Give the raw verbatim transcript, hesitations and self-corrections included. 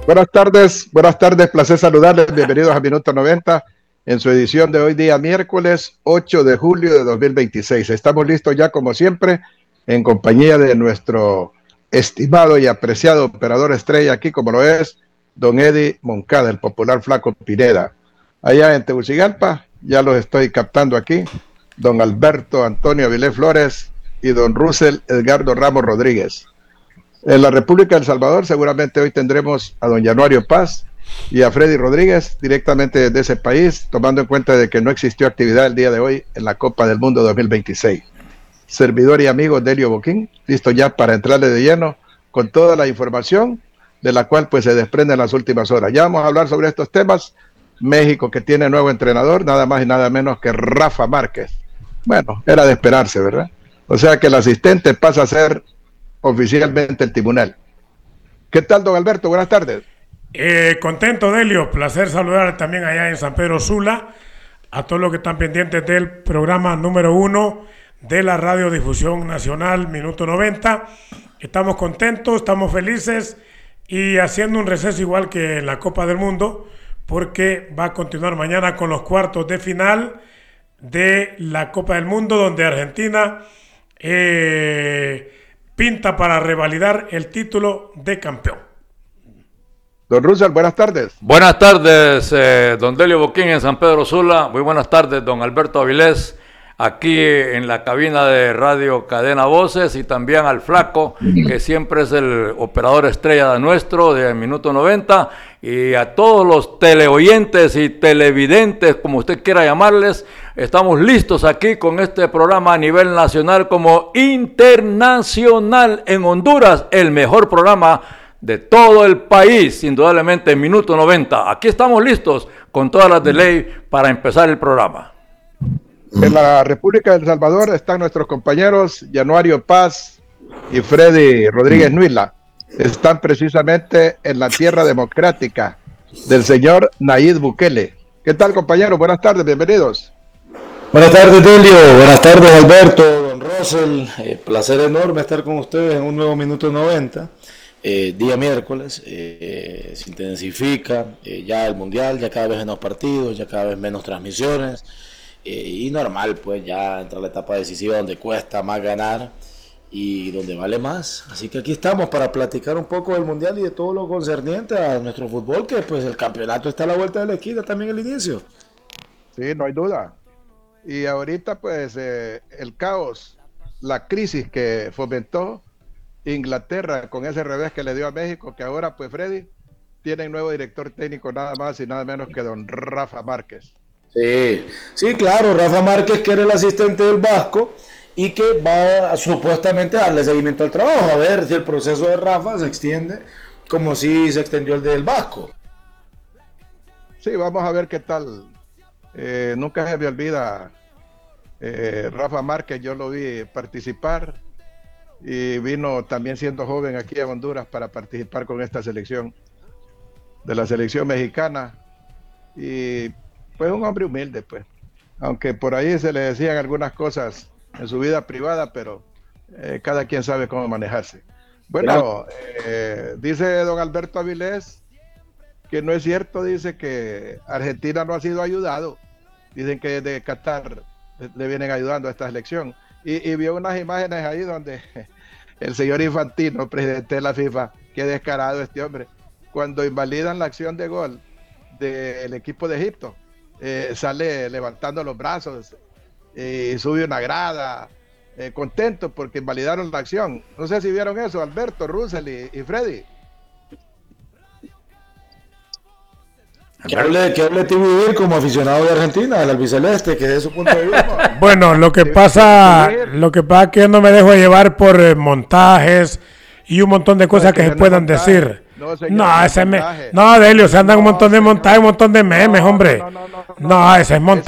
Buenas tardes, buenas tardes, placer saludarles, bienvenidos a Minuto noventa en su edición de hoy día miércoles ocho de julio de dos mil veintiséis. Estamos listos ya como siempre en compañía de nuestro estimado y apreciado operador estrella aquí como lo es don Eddie Moncada, el popular Flaco Pineda. Allá en Tegucigalpa, ya los estoy captando aquí, don Alberto Antonio Avilés Flores y don Russell Edgardo Ramos Rodríguez. En la República de El Salvador seguramente hoy tendremos a don Januario Paz y a Freddy Rodríguez directamente desde ese país, tomando en cuenta de que no existió actividad el día de hoy en la Copa del Mundo dos mil veintiséis. Servidor y amigo Delio Boquín, listo ya para entrarle de lleno con toda la información de la cual pues se desprende en las últimas horas. Ya vamos a hablar sobre estos temas. México que tiene nuevo entrenador, nada más y nada menos que Rafa Márquez. Bueno, era de esperarse, ¿verdad? O sea que el asistente pasa a ser oficialmente el tribunal. ¿Qué tal, don Alberto? Buenas tardes. Eh, contento, Delio. Placer saludar también allá en San Pedro Sula a todos los que están pendientes del programa número uno de la Radiodifusión Nacional, Minuto noventa. Estamos contentos, estamos felices y haciendo un receso igual que en la Copa del Mundo, porque va a continuar mañana con los cuartos de final de la Copa del Mundo, donde Argentina eh, pinta para revalidar el título de campeón. Don Russell, buenas tardes. Buenas tardes, eh, don Delio Boquín en San Pedro Sula. Muy buenas tardes, don Alberto Avilés, aquí en la cabina de Radio Cadena Voces, y también al Flaco, que siempre es el operador estrella de nuestro, de Minuto noventa, y a todos los teleoyentes y televidentes, como usted quiera llamarles. Estamos listos aquí con este programa a nivel nacional como internacional en Honduras, el mejor programa de todo el país, indudablemente en Minuto noventa. Aquí estamos listos con todas las de ley para empezar el programa. En la República de El Salvador están nuestros compañeros Januario Paz y Freddy Rodríguez Nuila. Están precisamente en la tierra democrática del señor Nayib Bukele. ¿Qué tal, compañeros? Buenas tardes, bienvenidos. Buenas tardes, Delio. Buenas tardes, Alberto, don Russell. Eh, placer enorme estar con ustedes en un nuevo Minuto noventa. Eh, día miércoles, eh, se intensifica eh, ya el Mundial, ya cada vez menos partidos, ya cada vez menos transmisiones. Eh, y normal, pues ya entra la etapa decisiva donde cuesta más ganar y donde vale más. Así que aquí estamos para platicar un poco del Mundial y de todo lo concerniente a nuestro fútbol, que pues el campeonato está a la vuelta de la esquina también el inicio. Sí, no hay duda. Y ahorita pues eh, el caos, la crisis que fomentó Inglaterra con ese revés que le dio a México, que ahora pues Freddy tiene un nuevo director técnico nada más y nada menos que don Rafa Márquez. Sí, sí, claro, Rafa Márquez, que era el asistente del Vasco y que va a, supuestamente a darle seguimiento al trabajo, a ver si el proceso de Rafa se extiende como si se extendió el del Vasco. Sí, vamos a ver qué tal. Eh, nunca se me olvida eh, Rafa Márquez, yo lo vi participar y vino también siendo joven aquí a Honduras para participar con esta selección, de la selección mexicana, y pues un hombre humilde, pues, aunque por ahí se le decían algunas cosas en su vida privada, pero eh, cada quien sabe cómo manejarse. Bueno, eh, dice don Alberto Avilés que no es cierto, dice que Argentina no ha sido ayudado, dicen que desde Qatar le vienen ayudando a esta selección, y, y vio unas imágenes ahí donde el señor Infantino, presidente de la FIFA, qué descarado este hombre, cuando invalidan la acción de gol del equipo de Egipto, Eh, sale levantando los brazos y eh, sube una grada, eh, contento porque invalidaron la acción. No sé si vieron eso, Alberto, Russell y, y Freddy. Que hable, que hable T V como aficionado de Argentina, del albiceleste, que de su punto de vista. Bueno, lo que pasa, lo que pasa es que yo no me dejo llevar por eh, montajes y un montón de cosas no, que, que se puedan montaje. decir. No, señor, no, ese me... no, Delio, se andan un montón de montajes, un montón de memes, no, hombre. No, no, no, no, no, no ese es montaje.